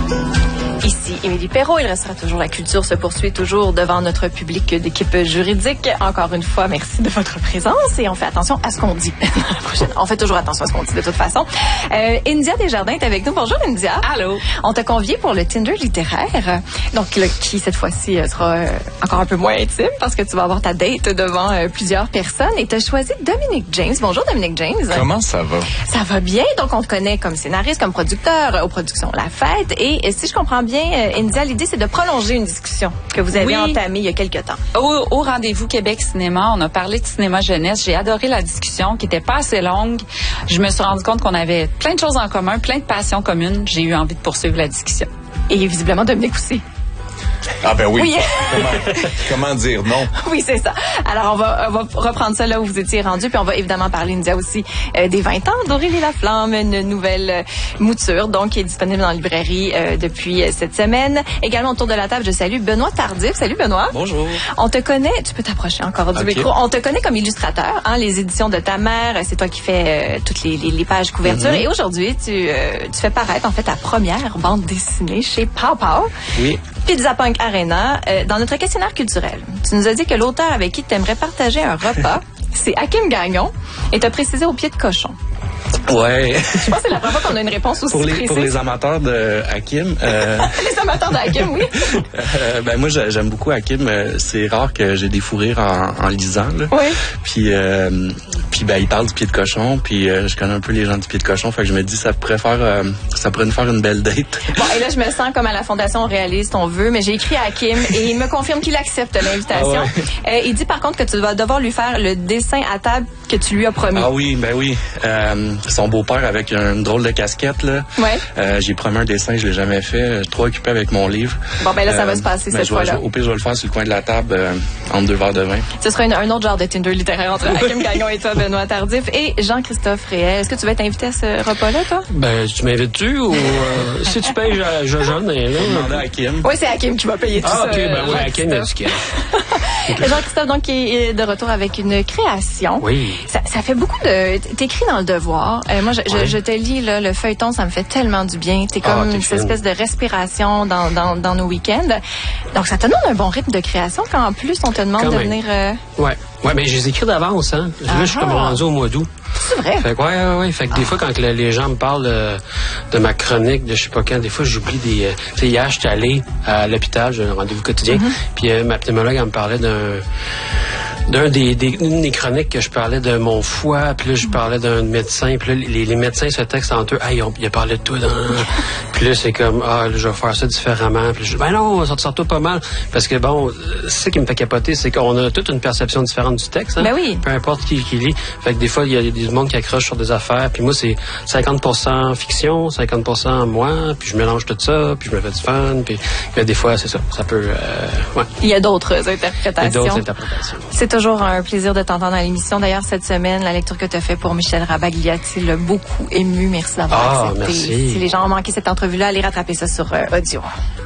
Ici Émilie Perrault, il restera toujours la culture se poursuit toujours devant notre public d'équipe juridique. Encore une fois, merci de votre présence et on fait attention à ce qu'on dit. On fait toujours attention à ce qu'on dit de toute façon. India Desjardins est avec nous. Bonjour India. Allô. On t'a convié pour le Tinder littéraire, donc qui cette fois-ci sera encore un peu moins intime parce que tu vas avoir ta date devant plusieurs personnes et tu as choisi Dominic James. Bonjour Dominic James. Comment ça va? Ça va bien. Donc on te connaît comme scénariste, comme producteur aux productions La Fête et si je comprends bien, India, l'idée, c'est de prolonger une discussion que vous avez entamée il y a quelques temps. Au Rendez-vous Québec Cinéma, on a parlé de cinéma jeunesse. J'ai adoré la discussion qui était pas assez longue. Je me suis rendu compte qu'on avait plein de choses en commun, plein de passions communes. J'ai eu envie de poursuivre la discussion. Et visiblement, Dominic aussi. Ah ben oui. Oui. Comment dire non? Oui, c'est ça. Alors, on va reprendre ça là où vous étiez rendu, puis on va évidemment parler, India, aussi des 20 ans d'Aurélie Laflamme, une nouvelle mouture, donc, qui est disponible dans la librairie depuis cette semaine. Également, autour de la table, je salue Benoît Tardif. Salut, Benoît. Bonjour. On te connaît, tu peux t'approcher encore du micro, on te connaît comme illustrateur, hein, les éditions de ta mère, c'est toi qui fais toutes les pages couverture, et aujourd'hui, tu fais paraître, en fait, ta première bande dessinée chez Pow Pow. Oui. Pizza Punk Arena. Dans notre questionnaire culturel, tu nous as dit que l'auteur avec qui tu aimerais partager un repas, c'est Hakim Gagnon, et tu as précisé au pied de cochon. Ouais. Je pense que c'est la première fois qu'on a une réponse aussi précise. Pour les amateurs de Hakim. Les amateurs de Hakim, oui. Ben moi, j'aime beaucoup Hakim. C'est rare que j'ai des fous rires en lisant. Là. Oui. Puis ben, il parle du pied de cochon. Puis je connais un peu les gens du pied de cochon. Fait que je me dis, ça pourrait nous faire une belle date. Bon, et là, je me sens comme à la Fondation Réaliste, on veut, mais j'ai écrit à Hakim et il me confirme qu'il accepte l'invitation. Ah ouais. Il dit par contre que tu vas devoir lui faire le dessin à table que tu lui as promis. Ah oui, ben oui. Son beau-père avec une drôle de casquette, là. Ouais. J'ai promis un dessin, je l'ai jamais fait. Je suis trop occupé avec mon livre. Bon, ben là, ça va se passer cette fois-là. Au pire, je vais le faire sur le coin de la table entre 2 verres de vin. Ce sera un autre genre de Tinder littéraire entre Hakim Gagnon et toi, Benoît Tardif, et Jean-Christophe Réel. Est-ce que tu vas être invité à ce repas-là, toi? Ben, tu m'invites-tu ou si tu payes, je jeune, là. Demande à Hakim. Oui, c'est Hakim qui va payer tout ça. Ah, OK, ben oui, Hakim a du cash. Jean-Christophe, donc, qui est de retour avec une création. Oui. Ça fait beaucoup de... T'écris dans Le Devoir. Moi, je te lis, là, le feuilleton, ça me fait tellement du bien. T'es comme une espèce de respiration dans nos week-ends. Donc, ça te donne un bon rythme de création quand en plus, on te demande de venir... Ouais, mais je les écris d'avance, hein. Là, je suis comme rendu au mois d'août. C'est vrai? Fait que, ouais. Fait que des fois, quand les gens me parlent de ma chronique, de je sais pas quand, des fois, j'oublie des... tu sais, hier, j'étais allé à l'hôpital, j'ai un rendez-vous quotidien, puis ma pneumologue, elle me parlait d'une des chroniques que je parlais de mon foie, puis là, je parlais d'un médecin, puis là, les médecins se textent entre eux, « Hey, il a parlé de toi dans... » Puis là, c'est comme, « Ah, là, je vais faire ça différemment. » Puis je dis, « Ben non, ça te sort pas mal. » Parce que, bon, ce qui me fait capoter, c'est qu'on a toute une perception différente du texte, hein? Ben oui. Peu importe qui lit. Fait que des fois, il y a des monde qui accrochent sur des affaires, puis moi, c'est 50% fiction, 50% moi, puis je mélange tout ça, puis je me fais du fun, puis des fois, c'est ça. Ça peut... ouais. Il y a d'autres interprétations. C'est toujours un plaisir de t'entendre à l'émission. D'ailleurs, cette semaine, la lecture que tu as faite pour Michel Rabagliati l'a beaucoup ému. Merci d'avoir accepté. Merci. Si les gens ont manqué cette entrevue-là, allez rattraper ça sur audio.